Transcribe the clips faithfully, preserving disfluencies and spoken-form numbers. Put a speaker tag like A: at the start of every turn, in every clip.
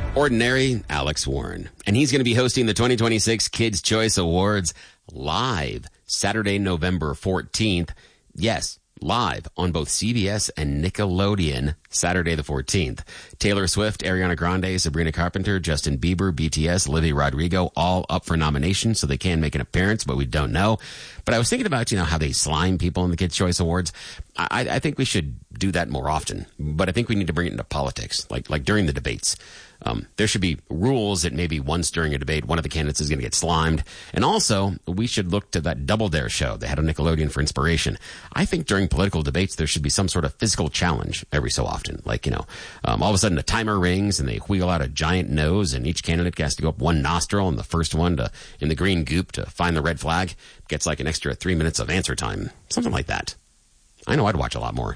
A: Ordinary Alex Warren. And he's going to be hosting the twenty twenty-six Kids' Choice Awards live Saturday, November fourteenth. Yes, live on both C B S and Nickelodeon, Saturday the fourteenth. Taylor Swift, Ariana Grande, Sabrina Carpenter, Justin Bieber, B T S, Olivia Rodrigo, all up for nomination, so they can make an appearance, but we don't know. But I was thinking about, you know, how they slime people in the Kids' Choice Awards. I, I think we should do that more often, but I think we need to bring it into politics, like like during the debates. Um, there should be rules that maybe once during a debate, one of the candidates is going to get slimed. And also, we should look to that Double Dare show they had on Nickelodeon for inspiration. I think during political debates, there should be some sort of physical challenge every so often. Like, you know, um, all of a sudden a timer rings and they wheel out a giant nose and each candidate has to go up one nostril, and the first one to in the green goop to find the red flag gets like an extra three minutes of answer time. Something like that. I know I'd watch a lot more.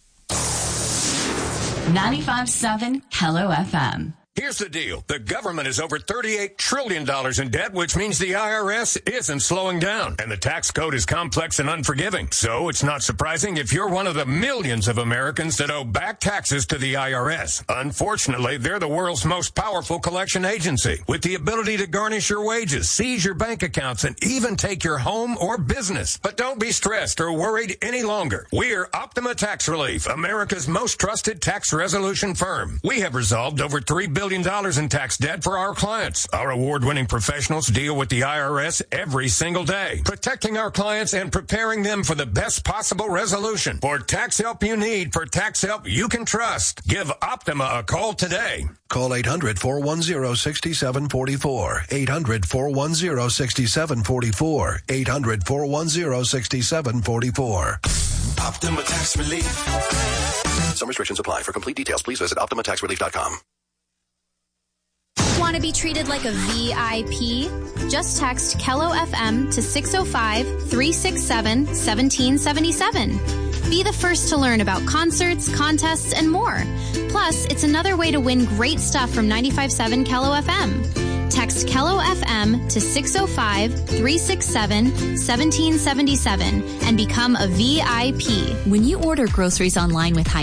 B: ninety-five point seven Hello F M.
C: Here's the deal. The government is over thirty-eight trillion dollars in debt, which means the I R S isn't slowing down. And the tax code is complex and unforgiving. So it's not surprising if you're one of the millions of Americans that owe back taxes to the I R S. Unfortunately, they're the world's most powerful collection agency, with the ability to garnish your wages, seize your bank accounts, and even take your home or business. But don't be stressed or worried any longer. We're Optima Tax Relief, America's most trusted tax resolution firm. We have resolved over three billion dollars in tax debt for our clients. Our award-winning professionals deal with the I R S every single day, protecting our clients and preparing them for the best possible resolution. For tax help you need, for tax help you can trust, give Optima a call today.
D: Call eight hundred, four one zero, six seven four four. eight hundred, four one zero, six seven four four. eight hundred, four one zero, six seven four four.
E: Optima Tax Relief.
D: Some restrictions apply. For complete details, please visit optima tax relief dot com.
F: Want to be treated like a V I P? Just text Kello F M to six oh five, three six seven, one seven seven seven. Be the first to learn about concerts, contests, and more. Plus, it's another way to win great stuff from ninety-five point seven Kello F M. Text Kello F M to six oh five, three six seven, one seven seven seven and become a V I P.
B: When you order groceries online with High